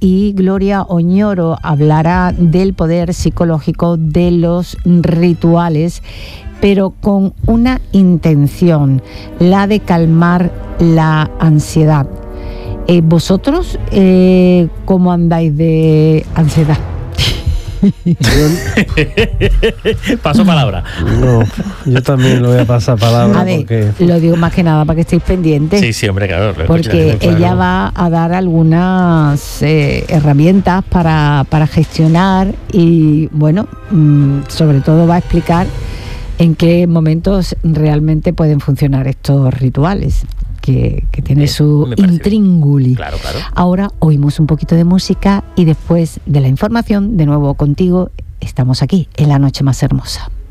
y Gloria Oñoro hablará del poder psicológico de los rituales, pero con una intención, la de calmar la ansiedad. ¿Vosotros cómo andáis de ansiedad? Paso palabra. No, yo también lo voy a pasar palabra. A ver, porque lo digo más que nada para que estéis pendientes. Sí, hombre, claro. Porque claro. ella va a dar algunas herramientas para gestionar y, bueno, sobre todo va a explicar en qué momentos realmente pueden funcionar estos rituales, que tiene su intríngulis. Claro. Ahora oímos un poquito de música y después de la información, de nuevo contigo, estamos aquí en La Noche Más Hermosa.